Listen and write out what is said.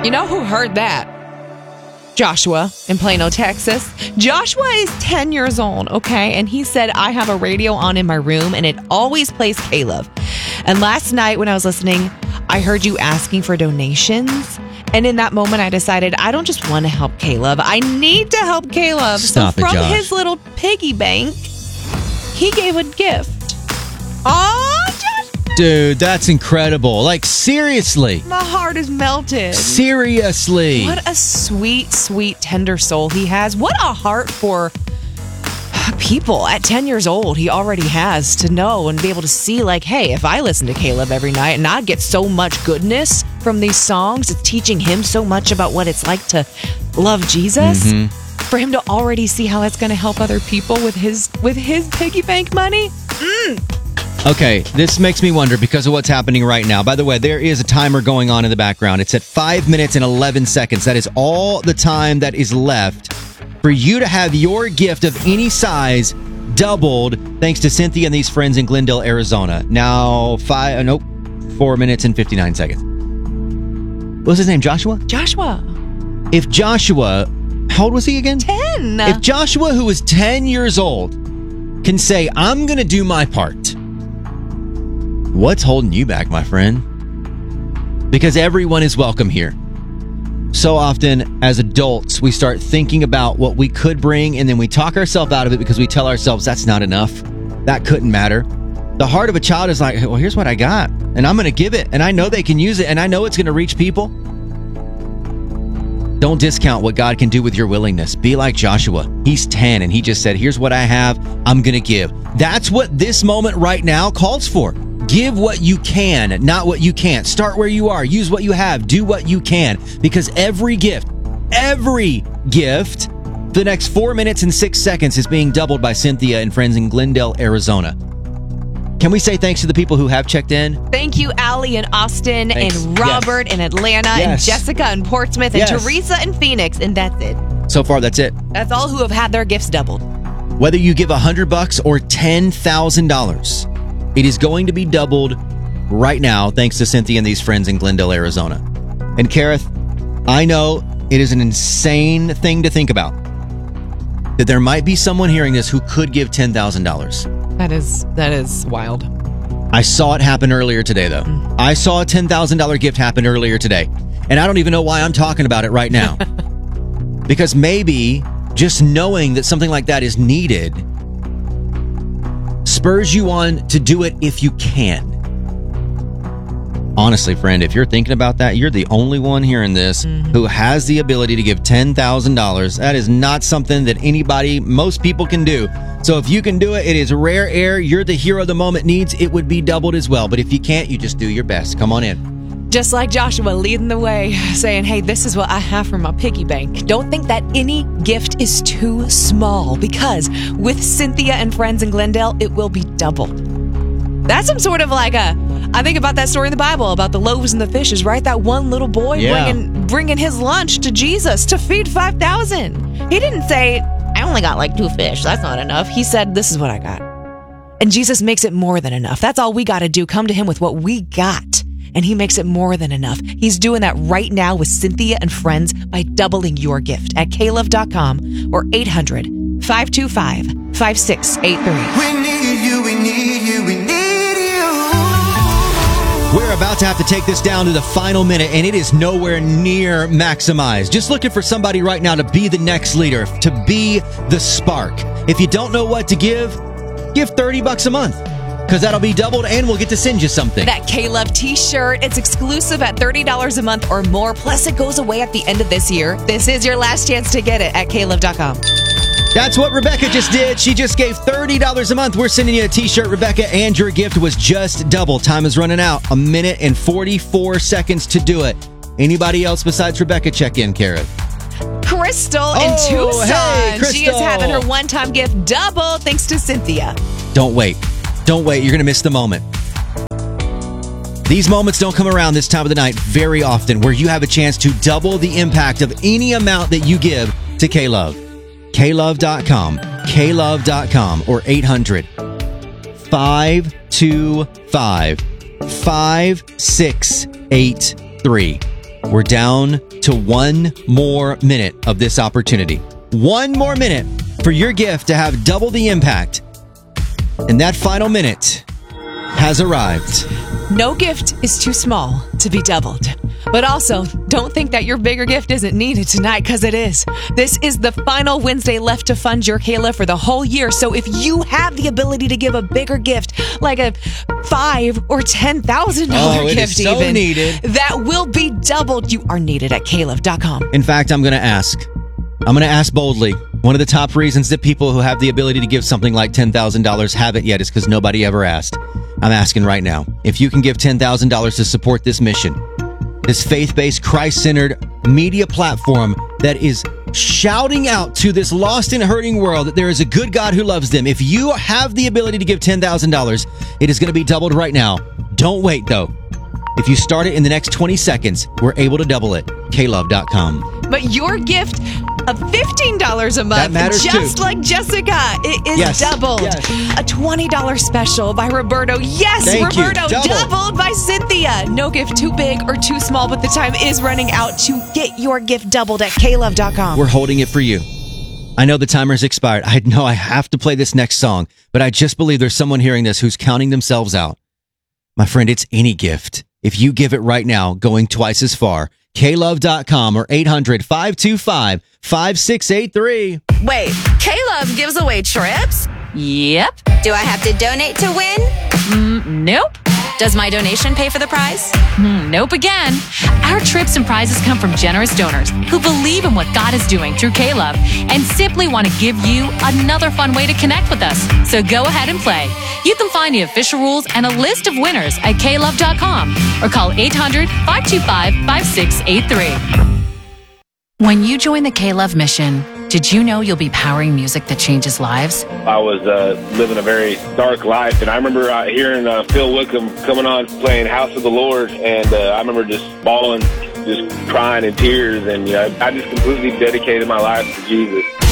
You know who heard that? Joshua in Plano, Texas. Joshua is 10 years old, okay? And he said, I have a radio on in my room and it always plays K-Love. And last night when I was listening, I heard you asking for donations. And in that moment, I decided I don't just want to help K-Love. I need to help K-Love. Stop so it, from Josh. his little piggy bank, he gave a gift. Oh, Josh. Dude, that's incredible. Like, seriously. My heart is melted. Seriously. What a sweet, sweet, tender soul he has. What a heart for people. At 10 years old, he already has to know and be able to see, like, hey, if I listen to K-Love every night and I get so much goodness from these songs, it's teaching him so much about what it's like to love Jesus. Mm-hmm. For him to already see how it's going to help other people with his piggy bank money. Okay, this makes me wonder because of what's happening right now. By the way, there is a timer going on in the background. It's at 5 minutes and 11 seconds. That is all the time that is left for you to have your gift of any size doubled thanks to Cynthia and these friends in Glendale, Arizona. Now, 4 minutes and 59 seconds. What's his name, Joshua? Joshua. If Joshua, how old was he again? 10. If Joshua, who was 10 years old, can say, I'm going to do my part, what's holding you back, my friend? Because everyone is welcome here. So often, as adults, we start thinking about what we could bring, and then we talk ourselves out of it because we tell ourselves that's not enough. That couldn't matter. The heart of a child is like, well, here's what I got, and I'm going to give it, and I know they can use it, and I know it's going to reach people. Don't discount what God can do with your willingness. Be like Joshua. He's 10, and he just said, here's what I have. I'm going to give. That's what this moment right now calls for. Give what you can, not what you can't. Start where you are. Use what you have. Do what you can. Because every gift, for the next 4 minutes and 6 seconds is being doubled by Cynthia and friends in Glendale, Arizona. Can we say thanks to the people who have checked in? Thank you, Allie in Austin, Thanks. and Robert in Atlanta, and Yes. Jessica in Portsmouth, and Teresa in Phoenix, and that's it. So far, that's it. That's all who have had their gifts doubled. Whether you give $100 or $10,000, it is going to be doubled right now thanks to Cynthia and these friends in Glendale, Arizona. And Kareth, I know it is an insane thing to think about, that there might be someone hearing this who could give $10,000. That is wild. I saw it happen earlier today, though. I saw a $10,000 gift happen earlier today. And I don't even know why I'm talking about it right now. Because maybe just knowing that something like that is needed spurs you on to do it if you can. Honestly, friend, if you're thinking about that, you're the only one hearing this who has the ability to give $10,000. That is not something that most people can do. So if you can do it, it is rare air. You're the hero the moment needs. It would be doubled as well. But if you can't, you just do your best. Come on in. Just like Joshua leading the way, saying, hey, this is what I have for my piggy bank. Don't think that any gift is too small, because with Cynthia and friends in Glendale, it will be doubled. That's some sort of I think about that story in the Bible about the loaves and the fishes, right? That one little boy bringing his lunch to Jesus to feed 5,000. He didn't say, I only got 2 fish. That's not enough. He said, this is what I got. And Jesus makes it more than enough. That's all we got to do. Come to him with what we got. And he makes it more than enough. He's doing that right now with Cynthia and friends by doubling your gift at klove.com or 800-525-5683. We need you, we need you, we need you. We're about to have to take this down to the final minute, and it is nowhere near maximized. Just looking for somebody right now to be the next leader, to be the spark. If you don't know what to give $30 a month, because that'll be doubled, and we'll get to send you something. That K-Love t-shirt, it's exclusive at $30 a month or more, plus it goes away at the end of this year. This is your last chance to get it at klove.com. That's what Rebecca just did. She just gave $30 a month. We're sending you a t-shirt, Rebecca, and your gift was just double. Time is running out. 1 minute and 44 seconds to do it. Anybody else besides Rebecca check in, Karen? Crystal in Tucson. Hey, Crystal. She is having her one-time gift double thanks to Cynthia. Don't wait. Don't wait. You're going to miss the moment. These moments don't come around this time of the night very often, where you have a chance to double the impact of any amount that you give to K-Love. klove.com, klove.com, or 800-525-5683. We're down to one more minute of this opportunity. One more minute for your gift to have double the impact. And that final minute has arrived. No gift is too small to be doubled. But also, don't think that your bigger gift isn't needed tonight, because it is. This is the final Wednesday left to fund your Kayla for the whole year. So if you have the ability to give a bigger gift, like a $5,000 or $10,000 it gift is so even, needed. that will be doubled. You are needed at Caleb.com. In fact, I'm going to ask boldly. One of the top reasons that people who have the ability to give something like $10,000 haven't yet is because nobody ever asked. I'm asking right now. If you can give $10,000 to support this mission, this faith-based, Christ-centered media platform that is shouting out to this lost and hurting world that there is a good God who loves them. If you have the ability to give $10,000, it is going to be doubled right now. Don't wait, though. If you start it in the next 20 seconds, we're able to double it. KLove.com. But your gift of $15 a month, That matters just too. like Jessica, it is Yes, doubled. yes. A $20 special by Roberto. Yes, Thank you. Roberto, doubled by Cynthia. No gift too big or too small, but the time is running out to get your gift doubled at KLove.com. We're holding it for you. I know the timer's expired. I know I have to play this next song, but I just believe there's someone hearing this who's counting themselves out. My friend, it's any gift. If you give it right now, going twice as far, KLove.com or 800-525-5683. Wait, K-Love gives away trips? Yep. Do I have to donate to win? Nope. Does my donation pay for the prize? Nope again. Our trips and prizes come from generous donors who believe in what God is doing through K-Love and simply want to give you another fun way to connect with us. So go ahead and play. You can find the official rules and a list of winners at klove.com or call 800-525-5683. When you join the K-Love mission, did you know you'll be powering music that changes lives? I was living a very dark life, and I remember hearing Phil Wickham coming on playing House of the Lord, and I remember just bawling, just crying in tears, and I just completely dedicated my life to Jesus.